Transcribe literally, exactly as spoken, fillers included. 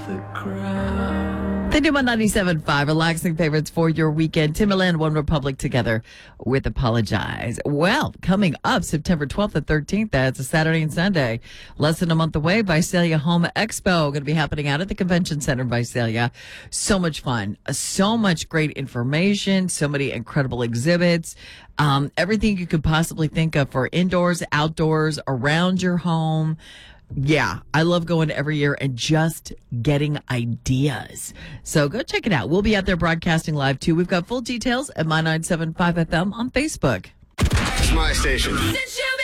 They do my ninety-seven point five relaxing favorites for your weekend. Timberland, One Republic together with Apologize. Well, coming up September twelfth and thirteenth, that's a Saturday and Sunday. Less than a month away, Visalia Home Expo going to be happening out at the Convention Center in Visalia. So much fun. So much great information. So many incredible exhibits. Um, everything you could possibly think of for indoors, outdoors, around your home. Yeah, I love going every year and just getting ideas. So go check it out. We'll be out there broadcasting live too. We've got full details at My nine seven five F M on Facebook. It's my station.